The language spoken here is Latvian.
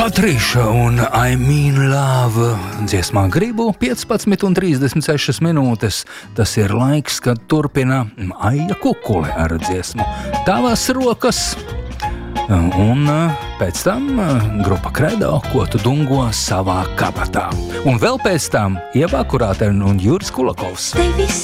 Patriša un I Mean Love dziesmā gribu 15:36 minūtes. Tas ir laiks, kad turpina Aija Kukule ar dziesmu Tavas rokas. Un pēc tam grupa Kredo, ko tu dungo savā kabatā. Un vēl pēc tam Ieva Kurātene un Juris Kulakovs.